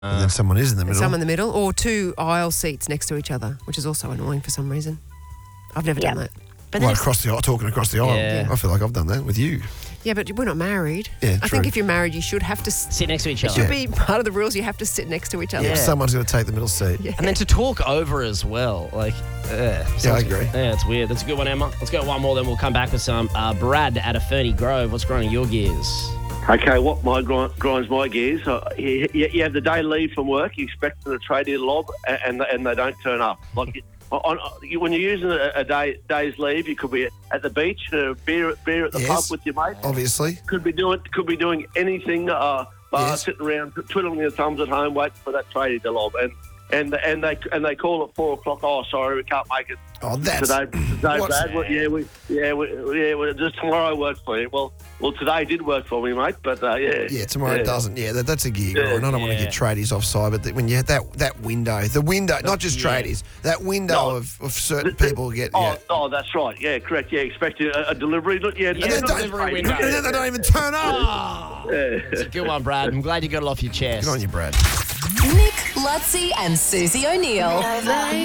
And then someone is in the middle. Some in the middle, or two aisle seats next to each other, which is also annoying for some reason. I've never done that. But Right across the aisle, talking across the aisle. Yeah. I feel like I've done that with you. Yeah, but we're not married. Yeah, I true. think if you're married, you should have to sit next to each It other. should be part of the rules. You have to sit next to each other. Yeah. Someone's going to take the middle seat. Yeah. And then to talk over as well. Like, Yeah, I agree. Yeah, it's weird. That's a good one, Emma. Let's go one more, then we'll come back with some. Brad out of Ferny Grove. What's grinding your gears? Okay, what grinds my gears? You have the day leave from work. You expect the tradie to lob, and they don't turn up. Like when you're using a day's leave, you could be at the beach, beer at the pub with your mate. Obviously, could be doing anything. Sitting around twiddling your thumbs at home, waiting for that tradie to lob, and they call at 4 o'clock. Oh, sorry, we can't make it. Oh, that's today, Brad. Well, just tomorrow works for you. Well, today did work for me, mate. But tomorrow doesn't. Yeah, that's a gig. Yeah, and I don't want to get tradies offside, but when you have that window, not just tradies, that window of certain people get. Oh, that's right. Yeah, correct. Yeah, expect a delivery. Delivery window. And then they don't even turn up. It's a good one, Brad. I'm glad you got it off your chest. Good on you, Brad. Nick, Lutzi, and Susie O'Neill.